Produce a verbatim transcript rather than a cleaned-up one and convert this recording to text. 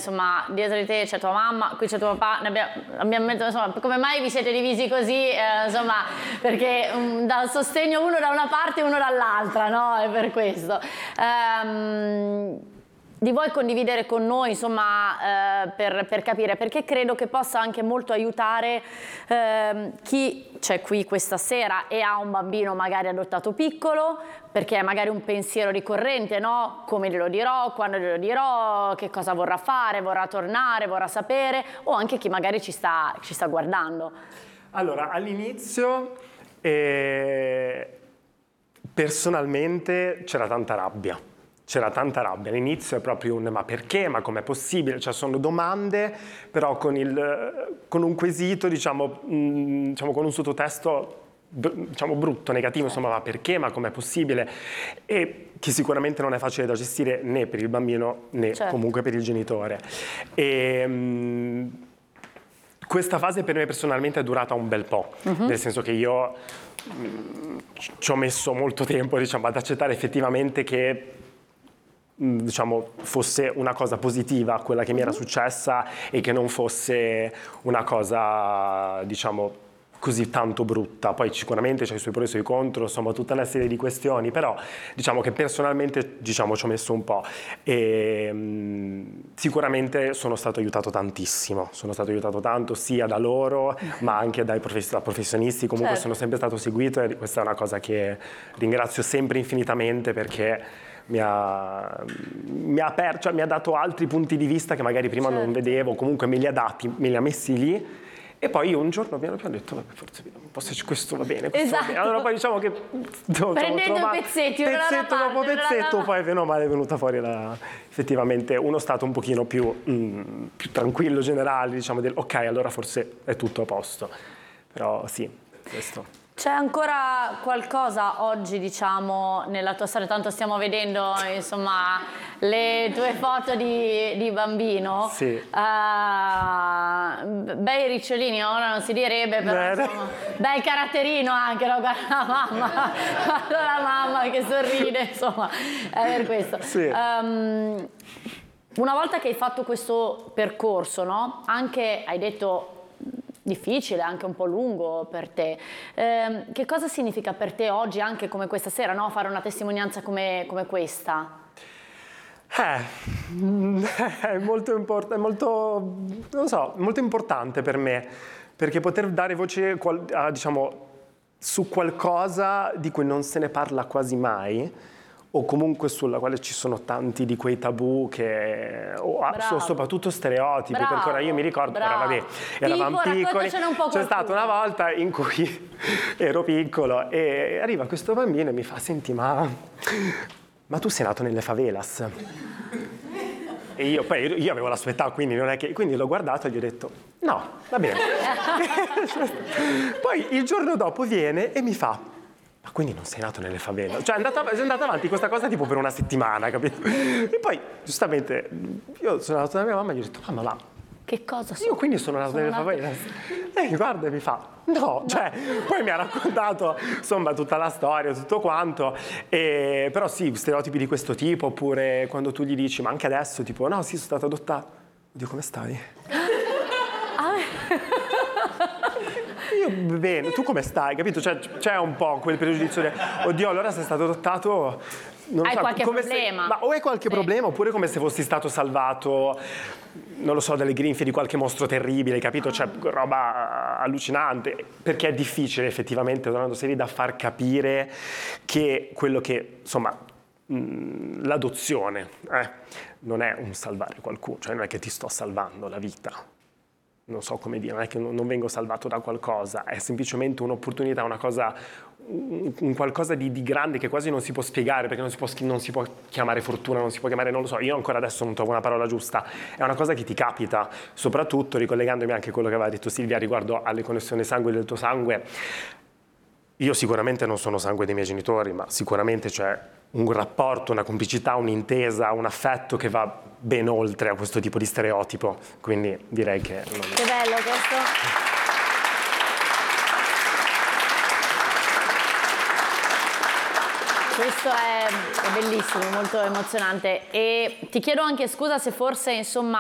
insomma, dietro di te c'è tua mamma, qui c'è tuo papà, ne abbiamo, abbiamo detto, insomma, come mai vi siete divisi così, eh, insomma, perché um, dal sostegno uno da una parte e uno dall'altra, no? È per questo. Um, di voi condividere con noi, insomma, eh, per, per capire, perché credo che possa anche molto aiutare eh, chi c'è qui questa sera e ha un bambino magari adottato piccolo, perché è magari un pensiero ricorrente, no? Come glielo dirò, quando glielo dirò, che cosa vorrà fare, vorrà tornare, vorrà sapere, o anche chi magari ci sta, ci sta guardando. Allora, all'inizio eh, personalmente c'era tanta rabbia. C'era tanta rabbia, all'inizio è proprio un ma perché, ma com'è possibile? Cioè sono domande, però con, il, con un quesito, diciamo, mh, diciamo con un sottotesto diciamo brutto, negativo, insomma, ma perché, ma com'è possibile? E che sicuramente non è facile da gestire né per il bambino né certo. comunque per il genitore. E, mh, questa fase per me personalmente è durata un bel po', uh-huh. nel senso che io mh, ci ho messo molto tempo, diciamo, ad accettare effettivamente che diciamo fosse una cosa positiva quella che mi era successa e che non fosse una cosa diciamo così tanto brutta. Poi sicuramente c'è i suoi pro e i suoi contro, insomma tutta una serie di questioni, però diciamo che personalmente diciamo ci ho messo un po' e mh, sicuramente sono stato aiutato tantissimo, sono stato aiutato tanto sia da loro ma anche dai profess- da professionisti, comunque certo. sono sempre stato seguito e questa è una cosa che ringrazio sempre infinitamente perché Mi ha, mi, ha aperto, cioè, mi ha dato altri punti di vista che magari prima certo. non vedevo, comunque me li ha dati, me li ha messi lì e poi io un giorno piano piano ho detto vabbè forse un po' se questo va bene, questo esatto. va bene. Allora poi diciamo che prendendo i pezzetti, pezzetto parte, dopo pezzetto poi bene o male è venuta fuori la, effettivamente uno stato un pochino più, mh, più tranquillo, generale, diciamo del ok allora forse è tutto a posto, però sì, questo. C'è ancora qualcosa oggi, diciamo, nella tua storia? Tanto stiamo vedendo, insomma, le tue foto di, di bambino. Sì. Uh, bei ricciolini, ora non si direbbe, però insomma, bel caratterino anche, no? Guarda la mamma, guarda la mamma che sorride, insomma, è per questo. Sì. Um, una volta che hai fatto questo percorso, no? Anche, hai detto... difficile, anche un po' lungo per te. Eh, che cosa significa per te oggi, anche come questa sera, no? Fare una testimonianza come, come questa? Eh, è molto importante, molto, non so, molto importante per me, perché poter dare voce, a, diciamo, su qualcosa di cui non se ne parla quasi mai, o comunque sulla quale ci sono tanti di quei tabù che o bravo. soprattutto stereotipi, bravo, perché ora io mi ricordo, ora vabbè, eravamo piccoli, c'è stata una volta in cui ero piccolo e arriva questo bambino e mi fa senti ma, ma tu sei nato nelle favelas? E io poi io avevo la sua età, quindi non è che quindi l'ho guardato e gli ho detto no, va bene. Poi il giorno dopo viene e mi fa ma quindi non sei nato nelle favela? Cioè è andata, è andata avanti questa cosa tipo per una settimana, capito? E poi, giustamente, io sono andato da mia mamma e gli ho detto, mamma, ma che cosa sono? Io quindi sono nato sono nelle nato... favela. Lei mi guarda e mi fa, no, no, cioè, poi mi ha raccontato, insomma, tutta la storia, tutto quanto, e, però sì, stereotipi di questo tipo, oppure quando tu gli dici, ma anche adesso, tipo, no, sì, sono stato adottato. Oddio, come stai? Io bene, tu come stai, capito? Cioè, c'è un po' quel pregiudizio di oddio, allora sei stato adottato non hai so, qualche come problema se, ma o hai qualche sì. problema oppure come se fossi stato salvato non lo so, dalle grinfie di qualche mostro terribile, capito? Cioè roba allucinante, perché è difficile effettivamente, tornando serie, da far capire che quello che, insomma, mh, l'adozione eh, non è un salvare qualcuno, cioè non è che ti sto salvando la vita, non so come dire, non è che non vengo salvato da qualcosa, è semplicemente un'opportunità, una cosa, un, un qualcosa di, di grande che quasi non si può spiegare, perché non si può, non si può chiamare fortuna, non si può chiamare, non lo so, io ancora adesso non trovo una parola giusta, è una cosa che ti capita, soprattutto ricollegandomi anche a quello che aveva detto Silvia riguardo alle connessioni sangue del tuo sangue. Io sicuramente non sono sangue dei miei genitori, ma sicuramente c'è un rapporto, una complicità, un'intesa, un affetto che va ben oltre a questo tipo di stereotipo, quindi direi che... Non... Che bello questo! Questo è, è bellissimo, molto emozionante, e ti chiedo anche scusa se forse, insomma,